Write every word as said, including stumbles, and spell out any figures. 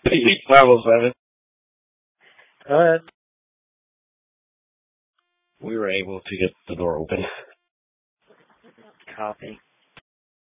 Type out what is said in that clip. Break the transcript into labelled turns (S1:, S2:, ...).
S1: five oh seven. Uh, we were able to get the door open.
S2: Copy.